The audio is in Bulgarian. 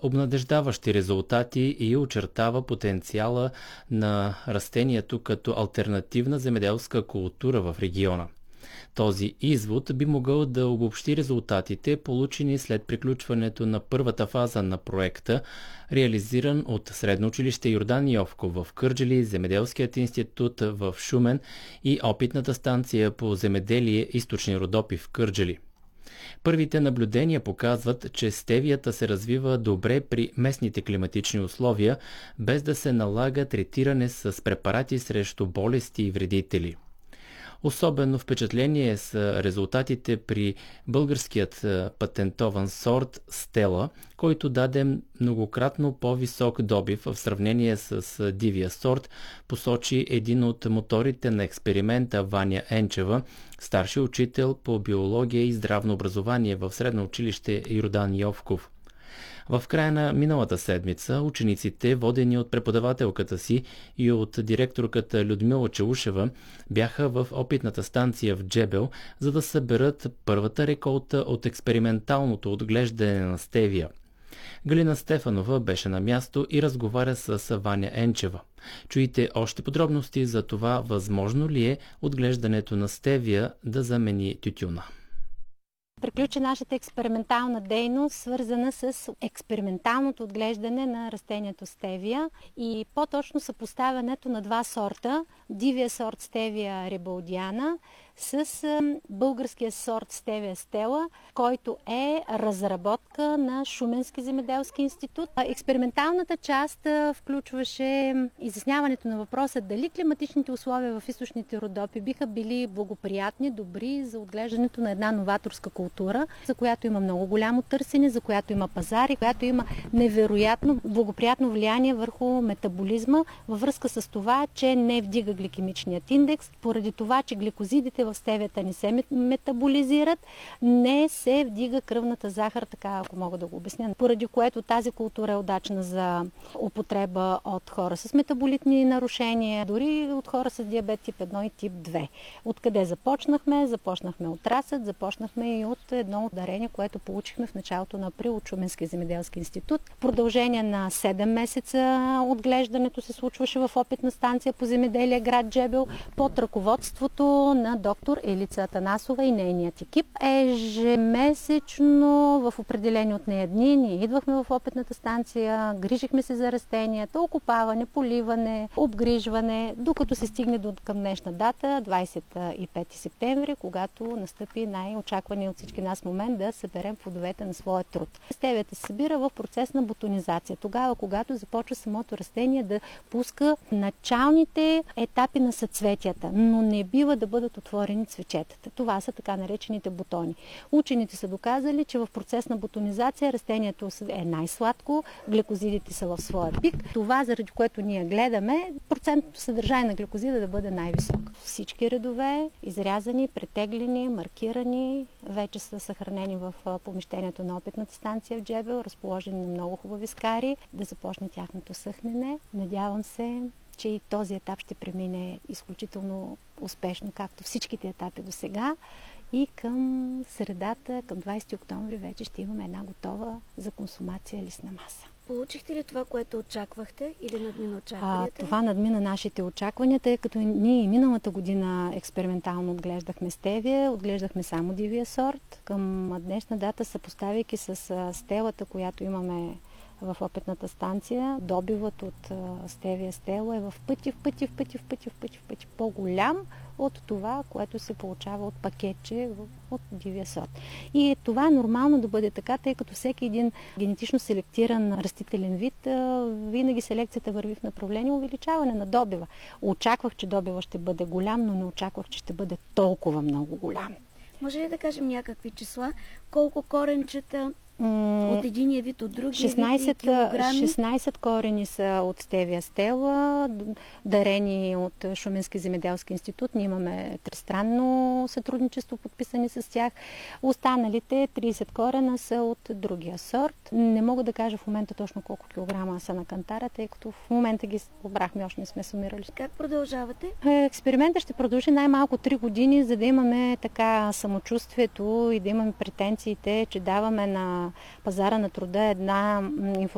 обнадеждаващи резултати и очертава потенциала на растението като алтернативна земеделска култура в региона. Този извод би могъл да обобщи резултатите, получени след приключването на първата фаза на проекта, реализиран от Средно училище Йордан Йовков в Кърджали, Земеделският институт в Шумен и опитната станция по земеделие Източни Родопи в Кърджали. Първите наблюдения показват, че стевията се развива добре при местните климатични условия, без да се налага третиране с препарати срещу болести и вредители. Особено впечатление са резултатите при българският патентован сорт Стела, който даде многократно по-висок добив в сравнение с дивия сорт, посочи един от моторите на експеримента Ваня Енчева, старши учител по биология и здравно образование в Средно училище Йордан Йовков. В края на миналата седмица учениците, водени от преподавателката си и от директорката Людмила Челушева, бяха в опитната станция в Джебел, за да съберат първата реколта от експерименталното отглеждане на стевия. Галина Стефанова беше на място и разговаря с Ваня Енчева. Чуйте още подробности за това възможно ли е отглеждането на стевия да замени тютюна. Приключи нашата експериментална дейност, свързана с експерименталното отглеждане на растението стевия и по-точно съпоставянето на два сорта. Дивия сорт стевия рибалдиана с българския сорт стевия Стела, който е разработка на Шуменски земеделски институт. Експерименталната част включваше изясняването на въпроса дали климатичните условия в източните Родопи биха били благоприятни, добри за отглеждането на една новаторска култура, за която има много голямо търсене, за която има пазар и която има невероятно благоприятно влияние върху метаболизма във връзка с това, че не вдига гликемичният индекс, поради това, че гликозидите в стевията не се метаболизират, не се вдига кръвната захар, така ако мога да го обясня, поради което тази култура е удачна за употреба от хора с метаболитни нарушения, дори от хора с диабет тип 1 и тип 2. Откъде започнахме? Започнахме от разсад, започнахме и от едно ударение, което получихме в началото на април от Шуменския земеделски институт. В продължение на 7 месеца отглеждането се случваше в опитна станция по земеделие град Джебел под ръководството на доктор Елица Атанасова и нейният екип. Ежемесечно в определени от нея дни ние идвахме в опитната станция, грижихме се за растенията, окопаване, поливане, обгрижване, докато се стигне до към днешна дата, 25 септември, когато настъпи най-очаквания от всички нас момент да съберем плодовете на своя труд. Стевията се събира в процес на бутонизация. Тогава, когато започва самото растение да пуска началните етапи на съцветията, но не бива да бъдат отворени цветчетата. Това са така наречените бутони. Учените са доказали, че в процес на бутонизация растението е най-сладко, гликозидите са в своя пик. Това, заради което ние гледаме, процентното съдържание на гликозида да бъде най-висок. Всички редове, изрязани, претеглени, маркирани, вече са съхранени в помещението на опитната станция в Джебел, разположени на много хубави скари, да започне тяхното съхнене. Надявам се, че и този етап ще премине изключително успешно, както всичките етапи до сега. И към средата, към 20 октомври вече ще имаме една готова за консумация листна маса. Получихте ли това, което очаквахте или надмина очакванията? Това надмина нашите очаквания, тъй като ние и миналата година експериментално отглеждахме стевия, отглеждахме само дивия сорт. Към днешна дата, съпоставяйки с стелата, която имаме в опитната станция, добивът от стевия Стела е в пъти по-голям от това, което се получава от пакетче от дивия сорт. И това е нормално да бъде така, тъй като всеки един генетично селектиран растителен вид, винаги селекцията върви в направление увеличаване на добива. Очаквах, че добива ще бъде голям, но не очаквах, че ще бъде толкова много голям. Може ли да кажем някакви числа? Колко коренчета от единия вид, от другия 16 корени са от стевия Стела, дарени от Шуменски земеделски институт. Ние имаме тристранно сътрудничество, подписани с тях. Останалите 30 корена са от другия сорт. Не мога да кажа в момента точно колко килограма са на кантара, тъй като в момента ги обрахме, още не сме сумирали. Как продължавате? Експериментът ще продължи най-малко 3 години, за да имаме така самочувствието и да имаме претенциите, че даваме на пазара на труда една информация,